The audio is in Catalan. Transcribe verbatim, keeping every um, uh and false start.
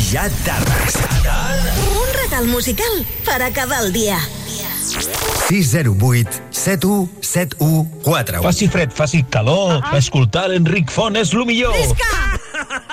ja tardes. Un regal musical per acabar el dia. sis zero vuit set u set u quatre. Faci fred, faci calor, escoltar l'Enric Font és el millor. Visca!